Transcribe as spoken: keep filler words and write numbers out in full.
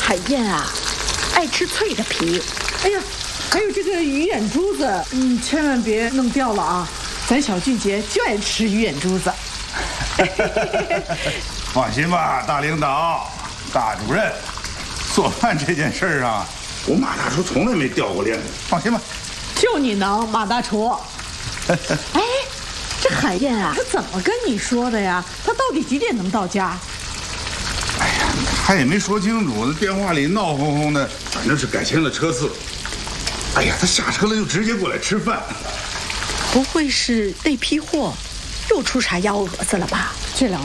海燕啊，爱吃脆的皮。 哎呀，还有这个鱼眼珠子，嗯，千万别弄掉了啊！咱小俊杰就爱吃鱼眼珠子。 放心吧，大领导、大主任，做饭这件事儿啊，我马大厨从来没掉过链子，放心吧。 就你能，马大厨。 哎，这海燕啊， 他怎么跟你说的呀？他到底几点能到家？ 哎呀，他也没说清楚，那电话里闹哄哄的，反正是改签了车次。哎呀，他下车了就直接过来吃饭。 不会是那批货又出啥幺蛾子了吧？ 这两